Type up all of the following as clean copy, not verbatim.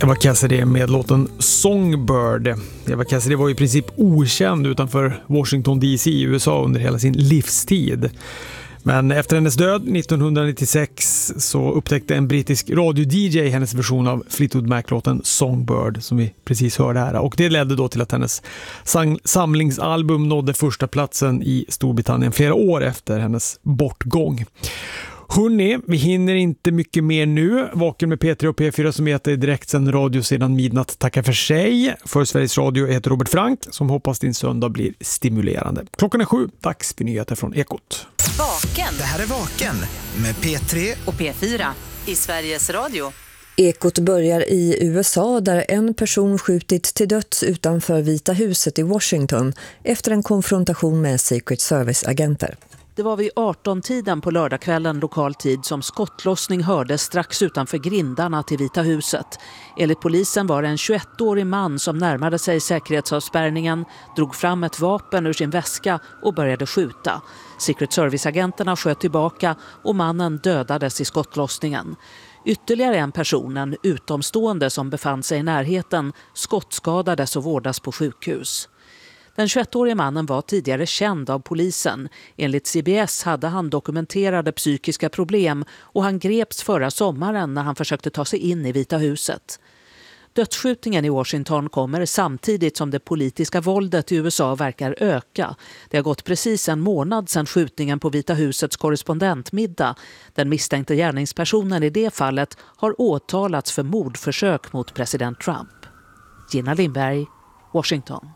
Eva Cassidy med låten Songbird. Eva Cassidy var i princip okänd utanför Washington DC i USA under hela sin livstid. Men efter hennes död 1996 så upptäckte en brittisk radio-DJ hennes version av Fleetwood Mac-låten Songbird som vi precis hörde här. Och det ledde då till att hennes samlingsalbum nådde första platsen i Storbritannien flera år efter hennes bortgång. Hörrni, vi hinner inte mycket mer nu. Vaken med P3 och P4 som heter direktsänd radio sedan midnatt tackar för sig. För Sveriges Radio heter Robert Frank som hoppas din söndag blir stimulerande. Klockan är 7, dags för nyheter från Ekot. Vaken. Det här är Vaken med P3 och P4 i Sveriges Radio. Ekot börjar i USA där en person skjutits till döds utanför Vita huset i Washington efter en konfrontation med Secret Service-agenter. Det var vid 18-tiden på lördagskvällen lokal tid som skottlossning hördes strax utanför grindarna till Vita huset. Enligt polisen var det en 21-årig man som närmade sig säkerhetsavspärrningen, drog fram ett vapen ur sin väska och började skjuta. Secret Service-agenterna sköt tillbaka och mannen dödades i skottlossningen. Ytterligare en person, en utomstående som befann sig i närheten, skottskadades och vårdas på sjukhus. Den 21-årige mannen var tidigare känd av polisen. Enligt CBS hade han dokumenterade psykiska problem och han greps förra sommaren när han försökte ta sig in i Vita huset. Dödsskjutningen i Washington kommer samtidigt som det politiska våldet i USA verkar öka. Det har gått precis en månad sedan skjutningen på Vita husets korrespondentmiddag. Den misstänkte gärningspersonen i det fallet har åtalats för mordförsök mot president Trump. Gina Lindberg, Washington.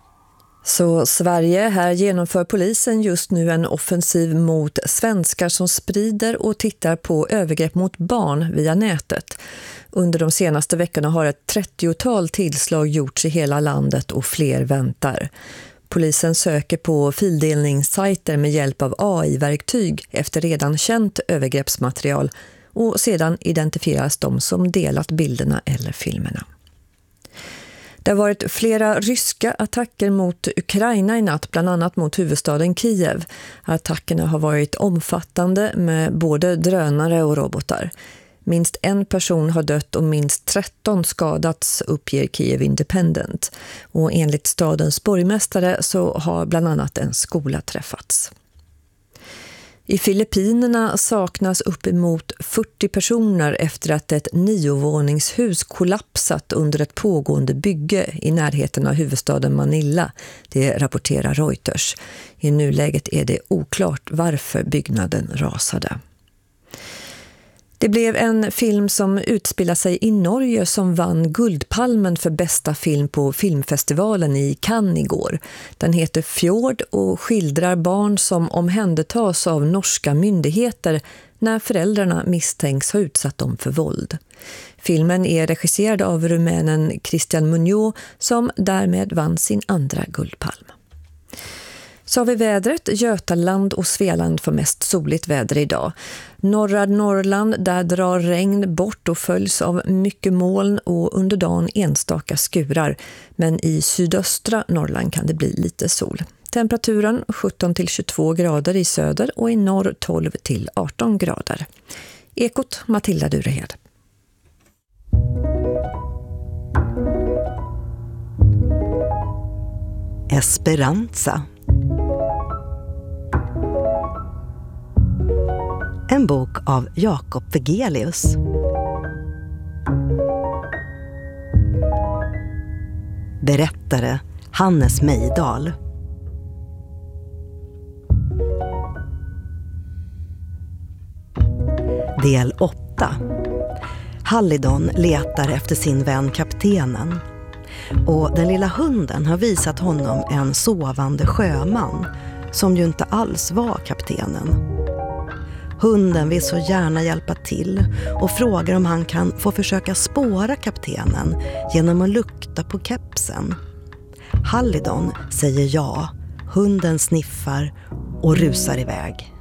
Så Sverige, här genomför polisen just nu en offensiv mot svenskar som sprider och tittar på övergrepp mot barn via nätet. Under de senaste veckorna har ett 30-tal tillslag gjorts i hela landet och fler väntar. Polisen söker på fildelningssajter med hjälp av AI-verktyg efter redan känt övergreppsmaterial och sedan identifieras de som delat bilderna eller filmerna. Det har varit flera ryska attacker mot Ukraina i natt, bland annat mot huvudstaden Kiev. Attackerna har varit omfattande med både drönare och robotar. Minst en person har dött och minst 13 skadats, uppger Kiev Independent. Och enligt stadens borgmästare så har bland annat en skola träffats. I Filippinerna saknas uppemot 40 personer efter att ett 9-våningshus kollapsat under ett pågående bygge i närheten av huvudstaden Manila. Det rapporterar Reuters. I nuläget är det oklart varför byggnaden rasade. Det blev en film som utspelar sig i Norge som vann Guldpalmen för bästa film på filmfestivalen i Cannes igår. Den heter Fjord och skildrar barn som omhändertas av norska myndigheter när föräldrarna misstänks ha utsatt dem för våld. Filmen är regisserad av rumänen Christian Muñoz som därmed vann sin andra Guldpalm. Så har vi vädret. Götaland och Svealand får mest soligt väder idag. Norra Norrland, där drar regn bort och följs av mycket moln och under dagen enstaka skurar. Men i sydöstra Norrland kan det bli lite sol. Temperaturen 17-22 grader i söder och i norr 12-18 grader. Ekot, Matilda Durehed. Esperanza. En bok av Jakob Vegelius. Berättare Hannes Mejdal. Del 8. Hallidon letar efter sin vän kaptenen. Och den lilla hunden har visat honom en sovande sjöman som ju inte alls var kaptenen. Hunden vill så gärna hjälpa till och frågar om han kan få försöka spåra kaptenen genom att lukta på kepsen. Hallidon säger ja, hunden sniffar och rusar iväg.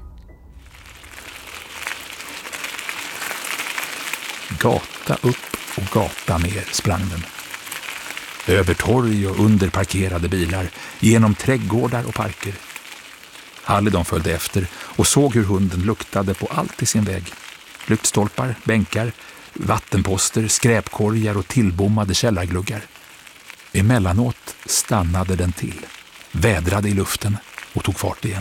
Gata upp och gata ner sprang den. Över torg och under parkerade bilar, genom trädgårdar och parker. Hallidon följde efter och såg hur hunden luktade på allt i sin väg. Lyktstolpar, bänkar, vattenposter, skräpkorgar och tillbommade källargluggar. Emellanåt stannade den till, vädrade i luften och tog fart igen.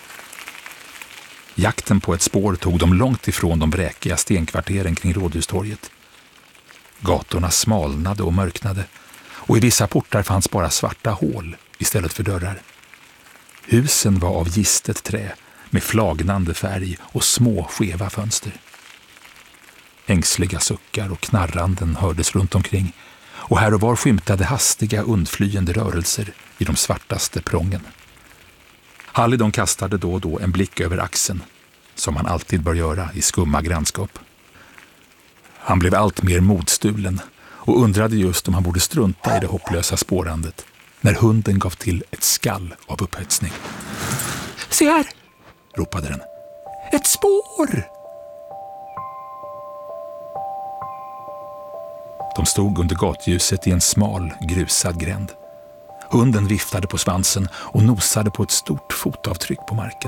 Jakten på ett spår tog dem långt ifrån de bräkiga stenkvarteren kring Rådhustorget. Gatorna smalnade och mörknade och i vissa portar fanns bara svarta hål istället för dörrar. Husen var av gistet trä med flagnande färg och små skeva fönster. Ängsliga suckar och knarranden hördes runt omkring och här och var skymtade hastiga undflyende rörelser i de svartaste prången. Halidon kastade då och då en blick över axeln, som man alltid bör göra i skumma grannskap. Han blev allt mer modstulen och undrade just om han borde strunta i det hopplösa spårandet när hunden gav till ett skall av upphetsning. "Se här!" ropade den. "Ett spår!" De stod under gatljuset i en smal, grusad gränd. Hunden viftade på svansen och nosade på ett stort fotavtryck på marken.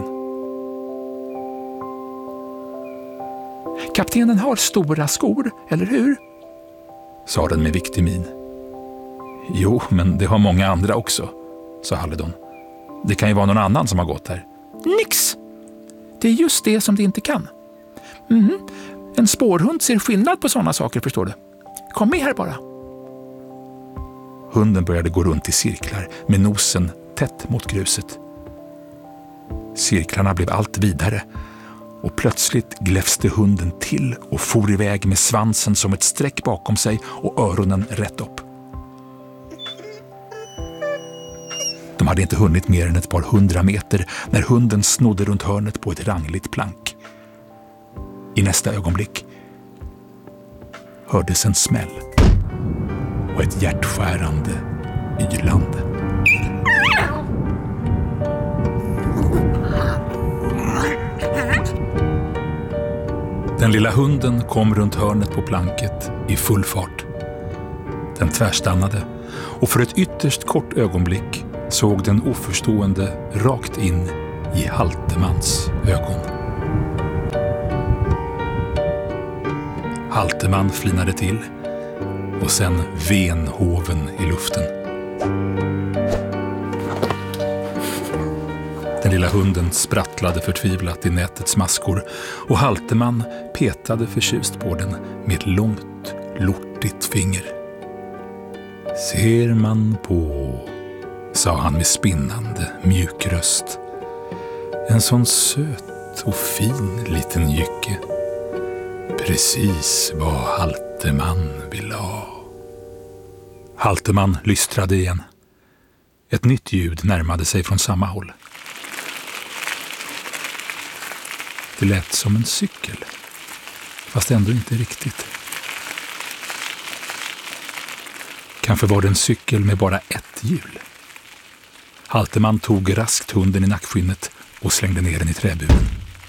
"Kaptenen har stora skor, eller hur?" sa den med viktig min. "Jo, men det har många andra också", sa Halidon. "Det kan ju vara någon annan som har gått här." "Nix! Det är just det som det inte kan. En spårhund ser skillnad på sådana saker, förstår du. Kom med här bara." Hunden började gå runt i cirklar med nosen tätt mot gruset. Cirklarna blev allt vidare och plötsligt gläfste hunden till och for iväg med svansen som ett streck bakom sig och öronen rätt upp. De hade inte hunnit mer än ett par 100 meter när hunden snodde runt hörnet på ett rangligt plank. I nästa ögonblick hördes en smäll och ett hjärtskärande ylande. Den lilla hunden kom runt hörnet på planket i full fart. Den tvärstannade och för ett ytterst kort ögonblick såg den oförstående rakt in i Haltemans ögon. Halteman flinade till och sen ven hoven i luften. Den lilla hunden sprattlade förtvivlat i nätets maskor och Halteman petade förtjust på den med ett långt, lortigt finger. "Ser man på", sa han med spinnande, mjuk röst. "En sån söt och fin liten jycke. Precis vad Halteman vill ha." Halteman lystrade igen. Ett nytt ljud närmade sig från samma håll. Det lät som en cykel, fast ändå inte riktigt. Kanske var det en cykel med bara ett hjul. Halteman tog raskt hunden i nackskinnet och slängde ner den i träburen.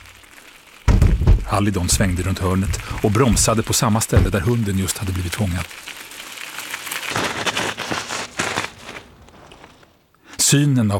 Halidon svängde runt hörnet och bromsade på samma ställe där hunden just hade blivit fångad. Synen av